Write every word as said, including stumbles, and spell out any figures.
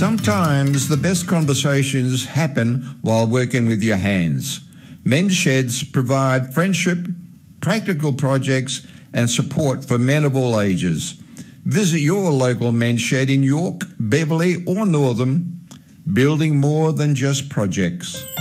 Sometimes the best conversations happen while working with your hands. Men's Sheds provide friendship, practical projects and support for men of all ages. Visit your local Men's Shed in York, Beverley or Northam, building more than just projects.